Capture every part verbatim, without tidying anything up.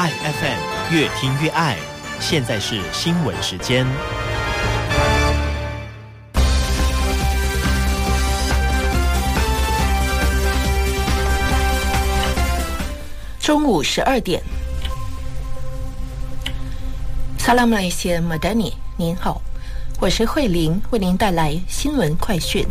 爱 F M 越听越爱。现在是新闻时间。 中午十二点。萨拉马来西亚马达尼，您好，我是慧玲，为您带来新闻快讯。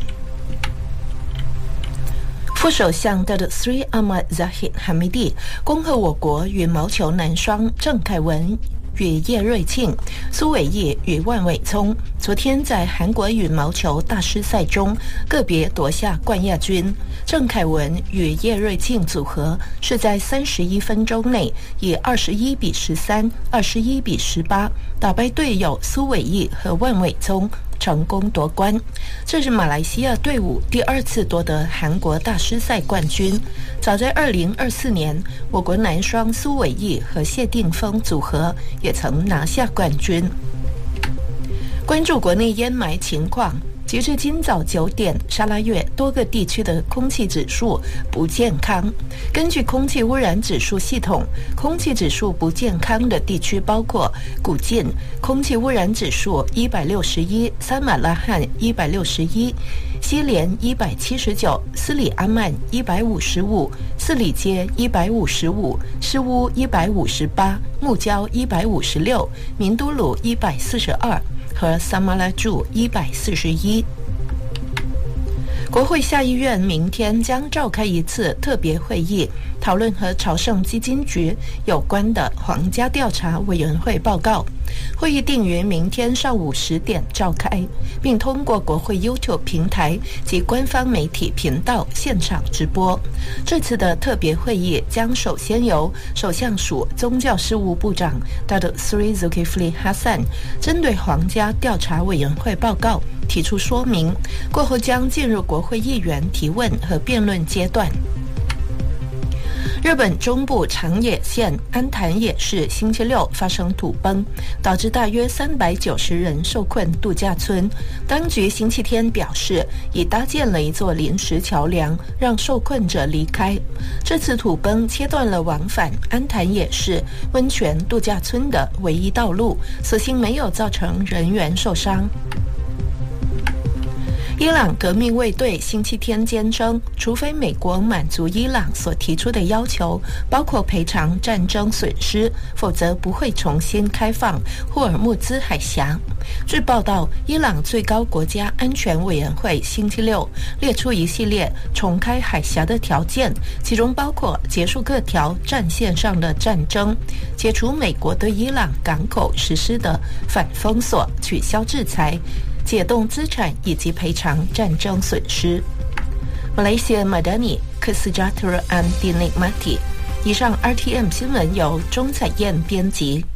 副首相 Datuk Seri Ahmad Zahid Hamidi 恭贺我国羽毛球男双郑凯文与叶瑞庆、苏伟毅与万伟聪昨天在韩国羽毛球大师赛中个别夺下冠亚军。郑凯文与叶瑞庆组合是在三十一分钟内以二十一比十三、二十一比十八打败队友苏伟毅和万伟聪，成功夺冠。这是马来西亚队伍第二次夺得韩国大师赛冠军。早在二零二四年，我国男双苏伟毅和谢定峰组合也曾拿下冠军。关注国内烟霾情况。截至今早九点，沙拉越多个地区的空气指数不健康。根据空气污染指数系统，空气指数不健康的地区包括古晋，空气污染指数一百六十一；三马拉罕一百六十一；西莲一百七十九；斯里阿曼一百五十五；四里街一百五十五；诗乌一百五十八；木礁一百五十六；明都鲁一百四十二。和萨马拉柱一百四十一。国会下议院明天将召开一次特别会议，讨论和朝圣基金局有关的皇家调查委员会报告。会议定于明天上午十点召开，并通过国会 YouTube 平台及官方媒体频道现场直播。这次的特别会议将首先由首相署宗教事务部长 Datuk Seri Zulkifli Hassan 针对皇家调查委员会报告提出说明，过后将进入国会议员提问和辩论阶段。日本中部长野县安潭野市星期六发生土崩，导致大约三百九十人受困度假村。当局星期天表示，已搭建了一座临时桥梁，让受困者离开。这次土崩切断了往返安潭野市温泉度假村的唯一道路，所幸没有造成人员受伤。伊朗革命卫队星期天坚称，除非美国满足伊朗所提出的要求，包括赔偿战争损失，否则不会重新开放霍尔木兹海峡。据报道，伊朗最高国家安全委员会星期六列出一系列重开海峡的条件，其中包括结束各条战线上的战争，解除美国对伊朗港口实施的反封锁，取消制裁，解冻资产以及赔偿战争损失。马来西亚马达尼、Kesejahteraan Dinikmati。以上 R T M 新闻由钟彩燕编辑。